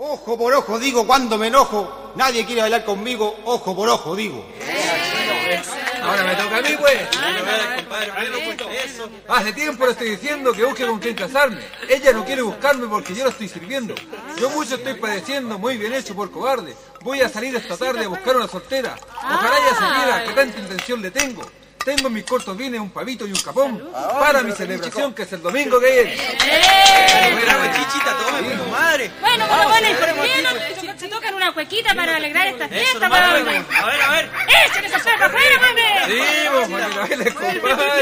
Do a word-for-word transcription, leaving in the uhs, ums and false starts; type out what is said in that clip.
Ojo por ojo, digo, cuando me enojo. Nadie quiere bailar conmigo, ojo por ojo, digo. Ahora me toca a mí, pues. Hace tiempo le estoy diciendo que busque con quién casarme. Ella no quiere buscarme porque yo la estoy sirviendo. Yo mucho estoy padeciendo, muy bien hecho por cobarde. Voy a salir esta tarde a buscar una soltera. Ojalá ella se viera que tanta intención le tengo. Tengo en mis cortos bienes un pavito y un capón para mi celebración, que es el domingo que viene. Bueno, chichita, tome, mi madre. Bueno, bueno, bueno, ¿y por qué no se tocan una cuequita para alegrar esta fiesta, A ver, a ver. ¡Echen esos perros afuera, mami! Sí, vos, para que lo bailes, compadre.